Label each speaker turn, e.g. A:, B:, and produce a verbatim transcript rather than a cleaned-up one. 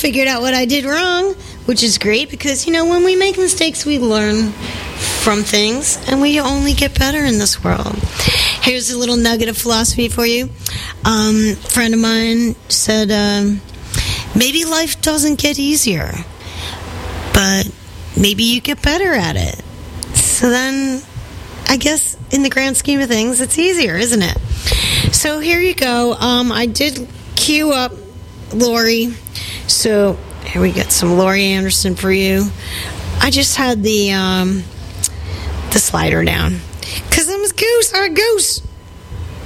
A: figured out what I did wrong, which is great because, you know, when we make mistakes, we learn from things and we only get better in this world. Here's a little nugget of philosophy for you. Um, a friend of mine said, um, maybe life doesn't get easier, but maybe you get better at it. So then, I guess, in the grand scheme of things, it's easier, isn't it? So here you go. Um, I did queue up Lori. So here we get some Laurie Anderson for you. I just had the um, the slider down because I'm a goose. I'm a goose.